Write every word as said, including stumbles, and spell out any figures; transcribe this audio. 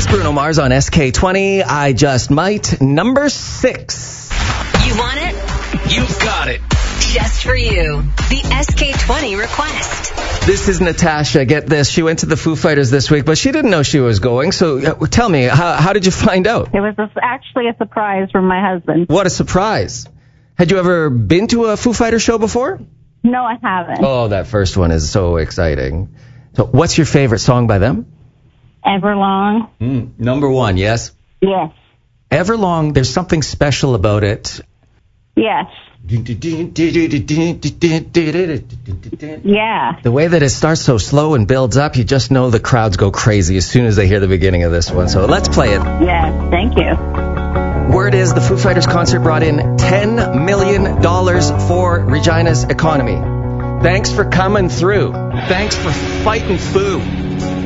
Bruno Mars on S K twenty. I Just Might. Number six. You want it? You got it. Just for you. The S K twenty request. This is Natasha. Get this. She went to the Foo Fighters this week, but she didn't know she was going. So uh, tell me, how, how did you find out? It was a, actually a surprise from my husband. What a surprise. Had you ever been to a Foo Fighter show before? No, I haven't. Oh, that first one is so exciting. So what's your favorite song by them? Everlong. Mm, number one, yes? Yes. Everlong, there's something special about it. Yes. Yeah. The way that it starts so slow and builds up, you just know the crowds go crazy as soon as they hear the beginning of this one. So let's play it. Yes, thank you. Word is the Foo Fighters concert brought in ten million dollars for Regina's economy. Thanks for coming through. Thanks for fighting Foo.